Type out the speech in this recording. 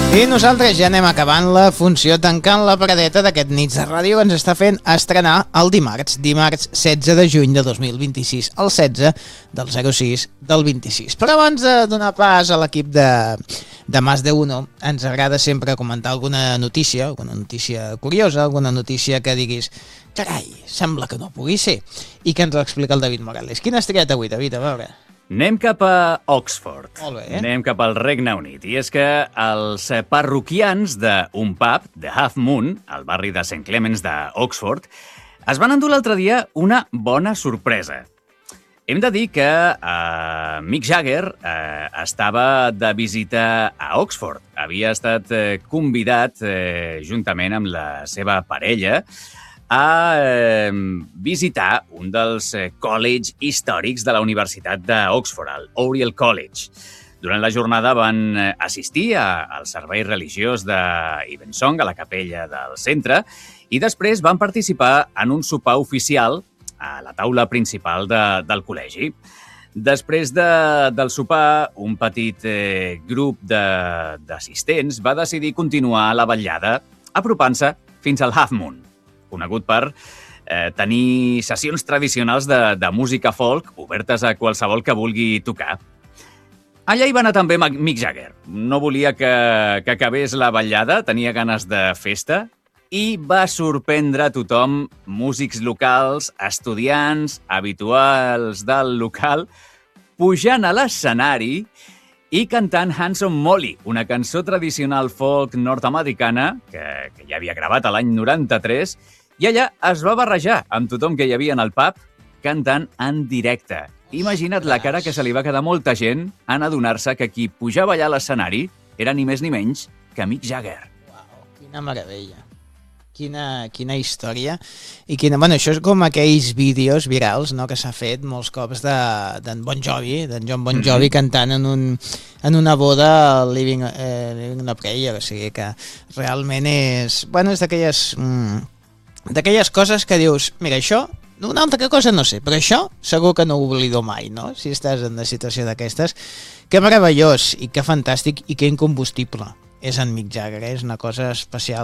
I nosaltres ja anem acabant la funció, tancant la paradeta d'aquest Nits de Ràdio que ens està fent estrenar el dimarts 16 de juny de 2026, el 16 del 06 del 26. Però abans de donar pas a l'equip de Más de Uno, ens agrada sempre comentar alguna notícia curiosa, alguna notícia que diguis carai, sembla que no pugui ser, i que ens ho explica el David Morales. Quina has triat avui, David? A veure... Anem cap a Oxford. Molt bé. Anem cap al Regne Unit. I és que els parroquians d'un pub, The Half Moon, al barri de St. Clements d'Oxford, es van endur l'altre dia una bona sorpresa. Hem de dir que Mick Jagger estava de visita a Oxford. Havia estat convidat, juntament amb la seva parella, a visitar un dels college històrics de la Universitat d'Oxford, el Oriel College. Durant la jornada van assistir al servei religiós d'Evensong, a la capella del centre, i després van participar en un sopar oficial a la taula principal del col·legi. Després del sopar, un petit grup d'assistents va decidir continuar la vetllada apropant-se fins al Half Moon, conegut per tenir sessions tradicionals de música folk obertes a qualsevol que vulgui tocar. Allà hi va anar també Mick Jagger. No volia que acabés la ballada, tenia ganes de festa i va sorprendre a tothom, músics locals, estudiants, habituals del local, pujant a l'escenari i cantant Handsome Molly, una cançó tradicional folk nord-americana que ja havia gravat a l'any 93, i allà es va barrejar amb tothom que hi havia en el pub cantant en directe. Imagina't la cara que se li va quedar molta gent en adonar-se que qui pujava allà a l'escenari era ni més ni menys que Mick Jagger. Uau, quina meravella. Quina història. I això és com aquells vídeos virals, no?, que s'ha fet molts cops d'en Bon Jovi, d'en John Bon Jovi cantant en una boda Living on a Prayer. O sigui que realment és d'aquelles coses que dius, mira, això, una altra cosa no sé, però això segur que no ho oblido mai, no?, si estàs en una situació d'aquestes. Que meravellós i que fantàstic i que incombustible és en Mick Jagger, és una cosa especial.